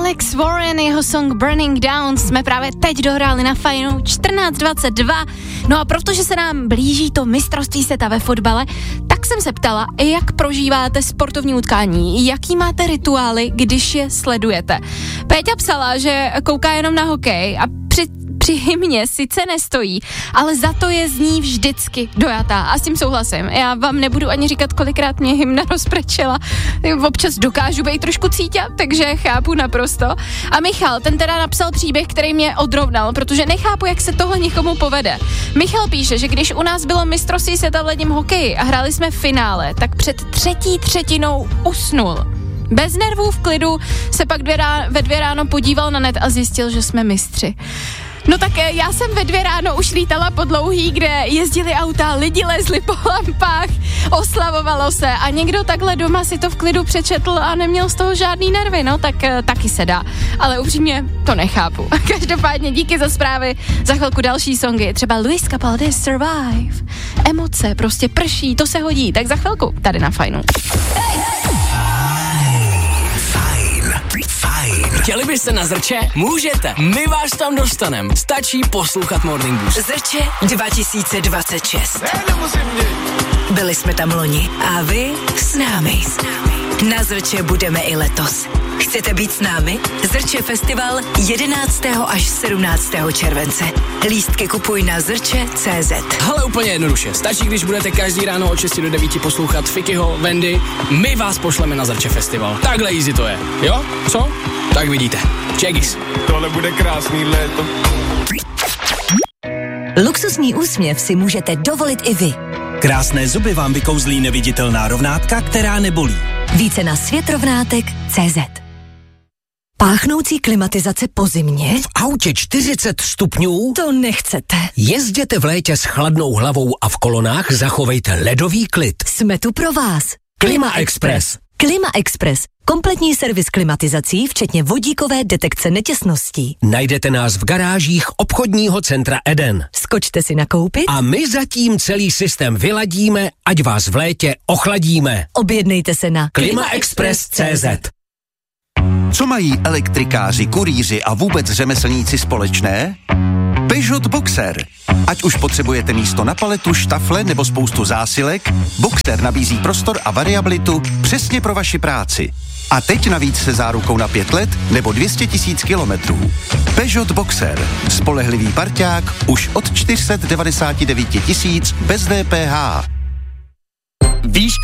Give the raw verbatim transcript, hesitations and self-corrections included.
Alex Warren, jeho song Burning Down jsme právě teď dohráli na Fajnu čtrnáct dvacet dva. No a protože se nám blíží to mistrovství světa ve fotbale, tak jsem se ptala, jak prožíváte sportovní utkání, jaký máte rituály, když je sledujete. Péťa psala, že kouká jenom na hokej a při Při hymně sice nestojí, ale za to je z ní vždycky dojatá. A s tím souhlasím. Já vám nebudu ani říkat, kolikrát mě hymna rozprečela. Občas dokážu být trošku cítě, takže chápu naprosto. A Michal, ten teda napsal příběh, který mě odrovnal, protože nechápu, jak se tohle nikomu povede. Michal píše, že když u nás bylo mistrovství světa v ledním hokeji a hráli jsme v finále, tak před třetí třetinou usnul. Bez nervů v klidu se pak dvě rá, ve dvě ráno podíval na net a zjistil, že jsme mistři. No tak já jsem ve dvě ráno už lítala po dlouhý, kde jezdili auta, lidi lezli po lampách, oslavovalo se a někdo takhle doma si to v klidu přečetl a neměl z toho žádný nervy, no tak taky se dá, ale upřímně to nechápu. Každopádně díky za zprávy, za chvilku další songy, třeba Luis Capaldi Survive, emoce, prostě prší, to se hodí, tak za chvilku tady na Fajnu. Chtěli byste na Zrče? Můžete. My vás tam dostaneme. Stačí poslouchat Morning Boost. Zrče dva tisíce dvacet šest. Byli jsme tam loni a vy s námi. Na Zrče budeme i letos. Chcete být s námi? Zrče Festival jedenáctého až sedmnáctého července. Lístky kupuj na zrče tečka cé zet. Ale úplně jednoduše. Stačí, když budete každý ráno od šesti do devíti poslouchat Fikyho, Wendy. My vás pošleme na Zrče Festival. Takhle easy to je. Jo? Co? Tak vidíte. Čegis. Tohle bude krásný léto. Luxusní úsměv si můžete dovolit i vy. Krásné zuby vám vykouzlí neviditelná rovnátka, která nebolí. Více na světrovnátek tečka cé zet. Páchnoucí klimatizace po zimě? V autě čtyřicet stupňů? To nechcete. Jezděte v létě s chladnou hlavou a v kolonách zachovejte ledový klid. Jsme tu pro vás. Klima Express. Klima Express. Kompletní servis klimatizací, včetně vodíkové detekce netěsností. Najdete nás v garážích obchodního centra Eden. Skočte si nakoupit a my zatím celý systém vyladíme, ať vás v létě ochladíme. Objednejte se na klima express tečka cé zet. Co mají elektrikáři, kurýři a vůbec řemeslníci společné? Peugeot Boxer. Ať už potřebujete místo na paletu, štafle nebo spoustu zásilek, Boxer nabízí prostor a variabilitu přesně pro vaši práci. A teď navíc se zárukou na pět let nebo dvě stě tisíc kilometrů. Peugeot Boxer. Spolehlivý parťák už od čtyři sta devadesát devět tisíc bez dé pé há. Víš,